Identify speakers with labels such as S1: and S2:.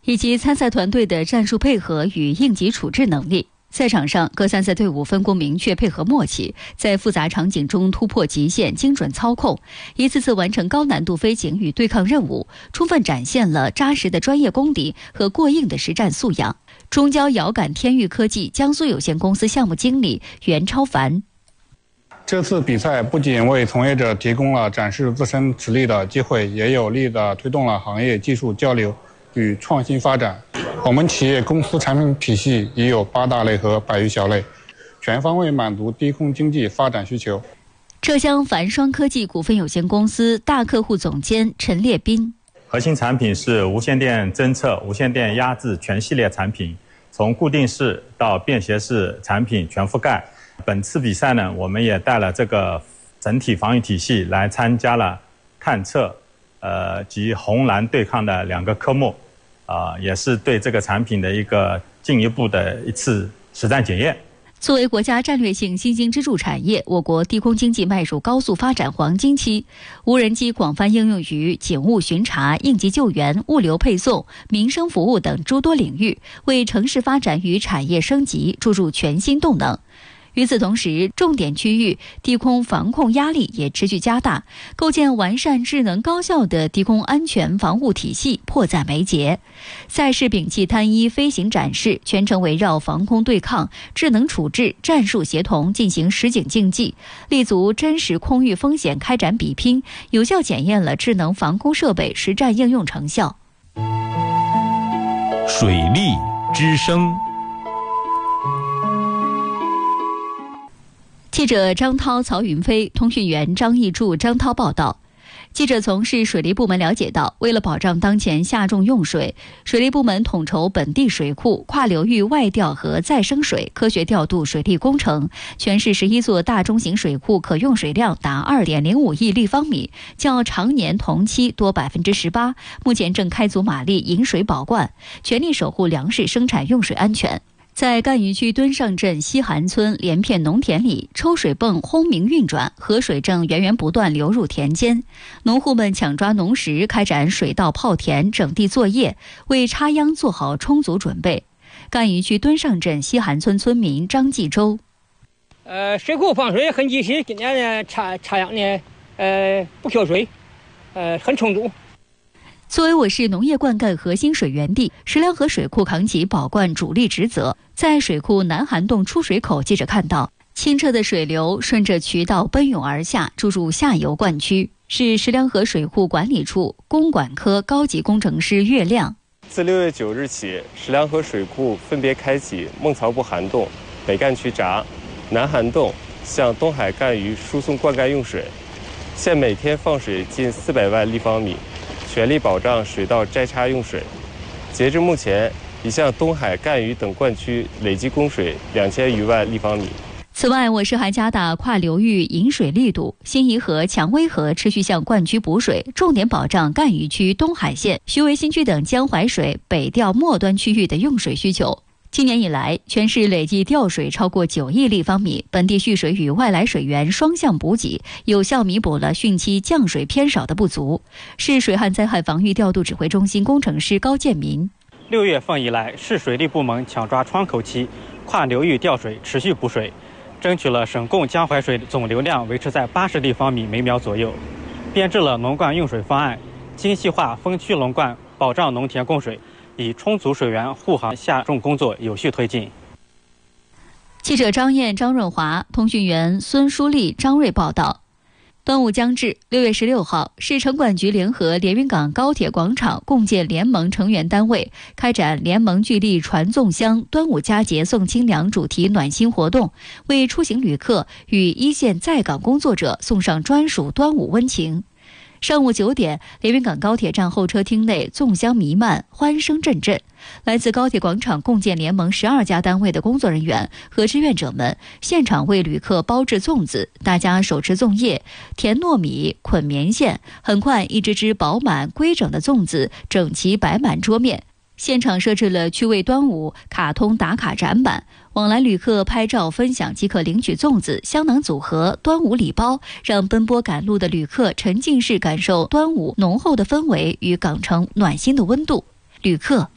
S1: 以及参赛团队的战术配合与应急处置能力。赛场上，各参赛队伍分工明确，配合默契，在复杂场景中突破极限，精准操控，一次次完成高难度飞行与对抗任务，充分展现了扎实的专业功底和过硬的实战素养。中交遥感天域科技江苏有限公司项目经理袁超凡：
S2: 这次比赛不仅为从业者提供了展示自身实力的机会，也有力地推动了行业技术交流与创新发展。我们企业公司产品体系已有8大类和100余小类，全方位满足低空经济发展需求。
S1: 浙江凡双科技股份有限公司大客户总监陈烈斌：
S3: 核心产品是无线电侦测、无线电压制全系列产品，从固定式到便携式产品全覆盖。本次比赛呢，我们也带了这个整体防御体系来参加了探测及红蓝对抗的2个科目，也是对这个产品的一个进一步的一次实战检验。
S1: 作为国家战略性新兴支柱产业，我国低空经济迈入高速发展黄金期，无人机广泛应用于警务巡查、应急救援、物流配送、民生服务等诸多领域，为城市发展与产业升级注入全新动能。与此同时，重点区域低空防控压力也持续加大，构建完善智能高效的低空安全防护体系迫在眉睫。赛事摒弃单一飞行展示，全程围绕防空对抗、智能处置、战术协同进行实景竞技，立足真实空域风险开展比拼，有效检验了智能防空设备实战应用成效。
S4: 水利之声。
S1: 记者张涛、曹云飞，通讯员张义柱、张涛报道。记者从市水利部门了解到，为了保障当前下重用水，水利部门统筹本地水库跨流域外调和再生水科学调度水利工程，全市11座大中型水库可用水量达 2.05 亿立方米，较常年同期多 18%， 目前正开足马力引水保灌，全力守护粮食生产用水安全。在赣榆区敦上镇西韩村连片农田里，抽水泵轰鸣运转，河水正源源不断流入田间。农户们抢抓农时，开展水稻泡田、整地作业，为插秧做好充足准备。赣榆区敦上镇西韩村村民张继洲：
S5: 水库放水很及时，今年呢插秧呢不缺水，很充足。
S1: 作为我市农业灌溉核心水源地，石梁河水库扛起保灌主力职责。在水库南涵洞出水口，记者看到清澈的水流顺着渠道奔涌而下，注入下游灌区。是石梁河水库管理处公管科高级工程师岳亮：
S6: 自6月9日起，石梁河水库分别开启孟曹部涵洞、北干渠闸、南涵洞向东海赣榆输送灌溉用水，现每天放水近400万立方米，全力保障水稻摘插用水。截至目前，已向东海、赣榆等灌区累计供水2000余万立方米。
S1: 此外，我市还加大跨流域引水力度，新沂河、蔷薇河持续向灌区补水，重点保障赣榆区、东海县、徐渭新区等江淮水北调末端区域的用水需求。今年以来，全市累计调水超过9亿立方米，本地蓄水与外来水源双向补给，有效弥补了汛期降水偏少的不足。市水旱灾害防御调度指挥中心工程师高建民
S7: ：6月份以来，市水利部门抢抓窗口期，跨流域调水，持续补水，争取了省供江淮水总流量维持在80立方米每秒左右，编制了农灌用水方案，精细化分区农灌，保障农田供水，以充足水源护航下种工作有序推进。
S1: 记者张燕、张润华，通讯员孙淑丽、张瑞报道。端午将至，6月16号，市城管局联合连云港高铁广场共建联盟成员单位，开展联盟聚力传粽香、端午佳节送清凉主题暖心活动，为出行旅客与一线在岗工作者送上专属端午温情。上午9点，连云港高铁站候车厅内粽香弥漫，欢声阵阵。来自高铁广场共建联盟12家单位的工作人员和志愿者们现场为旅客包制粽子，大家手持粽叶、填糯米、捆棉线，很快一只只饱满规整的粽子整齐摆满桌面。现场设置了趣味端午卡通打卡展板，往来旅客拍照分享即可领取粽子、香囊组合、端午礼包，让奔波赶路的旅客沉浸式感受端午浓厚的氛围与港城暖心的温度。旅客